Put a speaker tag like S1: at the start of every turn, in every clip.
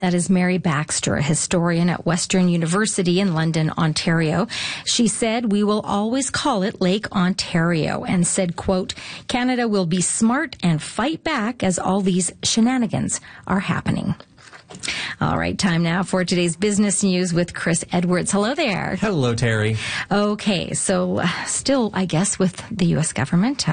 S1: That is Mary Baxter, a historian at Western University in London, Ontario. She said, "We will always call it Lake Ontario," and said, quote, "Canada will be smart and fight back as all these shenanigans are happening." All right, time now for today's business news with Chris Edwards. Hello there.
S2: Hello, Terry.
S1: Okay, so still, I guess, with the U.S. government,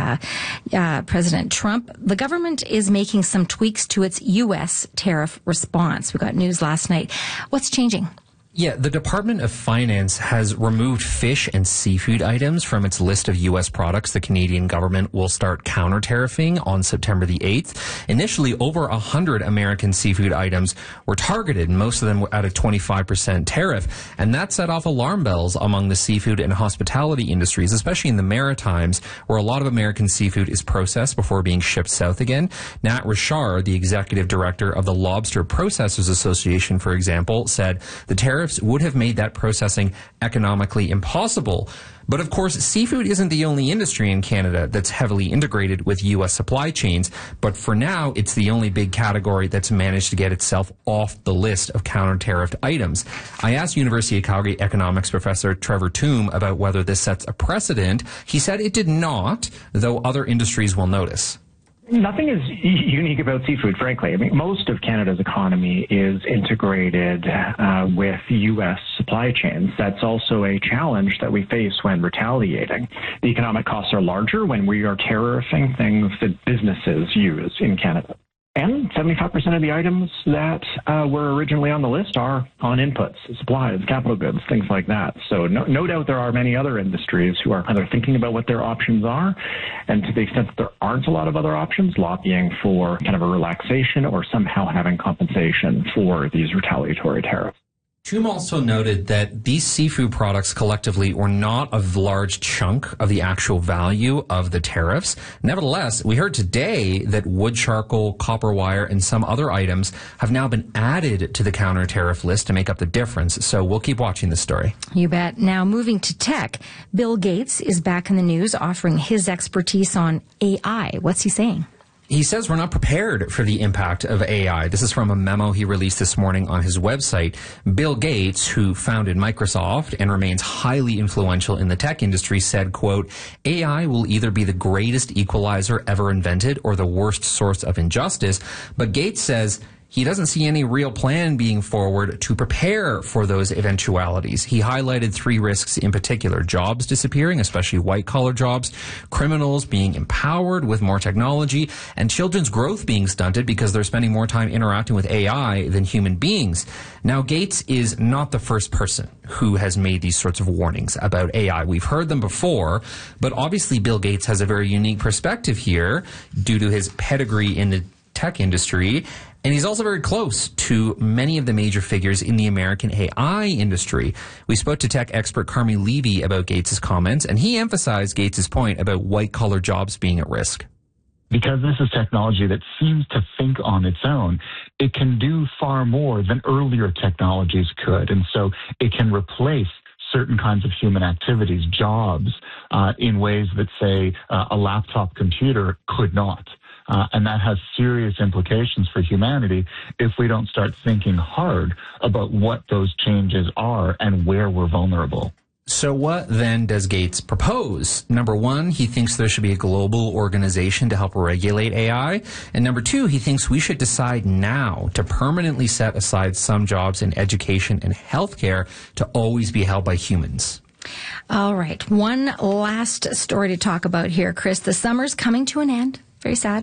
S1: President Trump, the government is making some tweaks to its U.S. tariff response. We got news last night. What's changing?
S2: Yeah, the Department of Finance has removed fish and seafood items from its list of U.S. products the Canadian government will start counter-tariffing on September the 8th. Initially, over 100 American seafood items were targeted, most of them at a 25% tariff, and that set off alarm bells among the seafood and hospitality industries, especially in the Maritimes, where a lot of American seafood is processed before being shipped south again. Nat Richard, the executive director of the Lobster Processors Association, for example, said the tariffs would have made that processing economically impossible. But of course, seafood isn't the only industry in Canada that's heavily integrated with U.S. supply chains. But for now, it's the only big category that's managed to get itself off the list of counter-tariffed items. I asked University of Calgary economics professor Trevor Toome about whether this sets a precedent. He said it did not, though other industries will notice.
S3: Nothing is unique about seafood, frankly. I mean, most of Canada's economy is integrated with U.S. supply chains. That's also a challenge that we face when retaliating. The economic costs are larger when we are tariffing things that businesses use in Canada. And 75% of the items that were originally on the list are on inputs, supplies, capital goods, things like that. So no doubt there are many other industries who are either thinking about what their options are, and to the extent that there aren't a lot of other options, lobbying for kind of a relaxation or somehow having compensation for these retaliatory tariffs.
S2: Toome also noted that these seafood products collectively were not a large chunk of the actual value of the tariffs. Nevertheless, we heard today that wood charcoal, copper wire, and some other items have now been added to the counter-tariff list to make up the difference. So we'll keep watching this story.
S1: You bet. Now, moving to tech, Bill Gates is back in the news offering his expertise on AI. What's he saying?
S2: He says we're not prepared for the impact of AI. This is from a memo he released this morning on his website. Bill Gates, who founded Microsoft and remains highly influential in the tech industry, said, quote, "AI will either be the greatest equalizer ever invented or the worst source of injustice." But Gates says he doesn't see any real plan being forward to prepare for those eventualities. He highlighted three risks in particular: jobs disappearing, especially white-collar jobs, criminals being empowered with more technology, and children's growth being stunted because they're spending more time interacting with AI than human beings. Now, Gates is not the first person who has made these sorts of warnings about AI. We've heard them before, but obviously Bill Gates has a very unique perspective here due to his pedigree in the tech industry. And he's also very close to many of the major figures in the American AI industry. We spoke to tech expert Carmi Levy about Gates' comments, and he emphasized Gates' point about white-collar jobs being at risk.
S4: Because this is technology that seems to think on its own, it can do far more than earlier technologies could. And so it can replace certain kinds of human activities, jobs, in ways that, say, a laptop computer could not. And that has serious implications for humanity if we don't start thinking hard about what those changes are and where we're vulnerable.
S2: So what then does Gates propose? Number one, he thinks there should be a global organization to help regulate AI. And number two, he thinks we should decide now to permanently set aside some jobs in education and healthcare to always be held by humans.
S1: All right. One last story to talk about here, Chris. The summer's coming to an end. Very sad.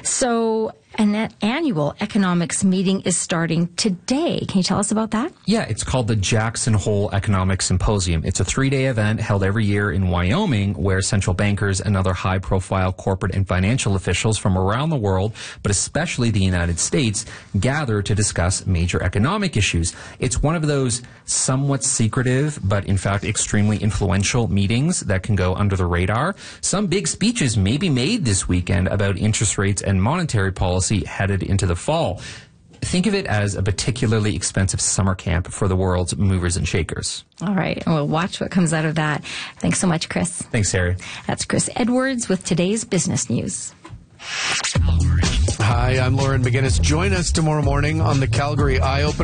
S1: So an annual economics meeting is starting today. Can you tell us about that?
S2: Yeah, it's called the Jackson Hole Economic Symposium. It's a 3-day event held every year in Wyoming where central bankers and other high-profile corporate and financial officials from around the world, but especially the United States, gather to discuss major economic issues. It's one of those somewhat secretive, but in fact extremely influential meetings that can go under the radar. Some big speeches may be made this weekend about interest rates and monetary policy headed into the fall. Think of it as a particularly expensive summer camp for the world's movers and shakers.
S1: All right. We'll watch what comes out of that. Thanks so much, Chris.
S2: Thanks, Sarah.
S1: That's Chris Edwards with today's business news.
S5: Hi, I'm Lauren McGinnis. Join us tomorrow morning on the Calgary Eye Opener.